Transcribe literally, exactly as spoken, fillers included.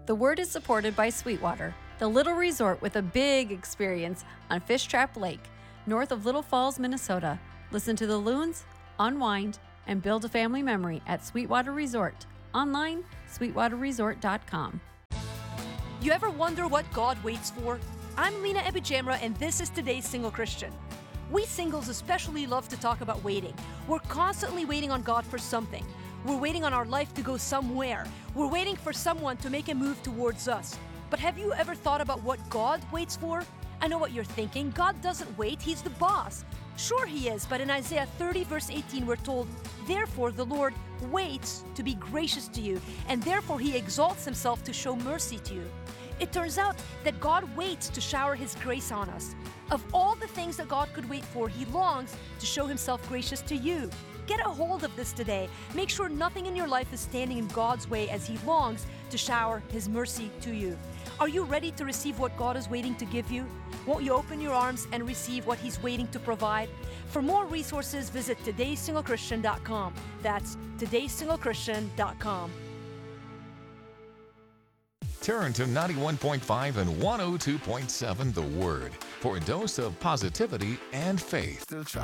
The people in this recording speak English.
The Word is supported by Sweetwater, the little resort with a big experience on Fish Trap Lake, north of Little Falls, Minnesota. Listen to the loons, unwind, and build a family memory at Sweetwater Resort. Online, sweetwater resort dot com. You ever wonder what God waits for? I'm Lena Ebijamra, and this is today's Single Christian. We singles especially love to talk about waiting. We're constantly waiting on God for something. We're waiting on our life to go somewhere. We're waiting for someone to make a move towards us. But have you ever thought about what God waits for? I know what you're thinking. God doesn't wait, He's the boss. Sure He is, but in Isaiah thirty verse eighteen we're told, "Therefore the Lord waits to be gracious to you, and therefore He exalts Himself to show mercy to you." It turns out that God waits to shower His grace on us. Of all the things that God could wait for, He longs to show Himself gracious to you. Get a hold of this today. Make sure nothing in your life is standing in God's way as He longs to shower His mercy to you. Are you ready to receive what God is waiting to give you? Won't you open your arms and receive what He's waiting to provide? For more resources, visit todays single christian dot com. That's todays single christian dot com. Turn to ninety-one point five and one oh two point seven The Word for a dose of positivity and faith. Still try.